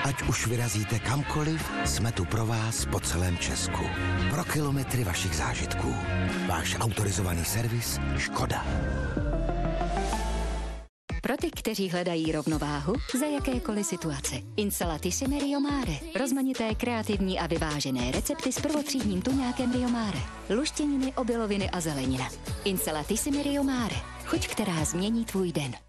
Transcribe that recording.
Ať už vyrazíte kamkoliv, jsme tu pro vás po celém Česku. Pro kilometry vašich zážitků. Váš autorizovaný servis Škoda. Pro ty, kteří hledají rovnováhu za jakékoliv situace. Insalatissime Rio Mare. Rozmanité, kreativní a vyvážené recepty s prvotřídním tuňákem Rio Mare. Luštěniny, obiloviny a zelenina. Insalatissime Rio Mare. Chuť, která změní tvůj den.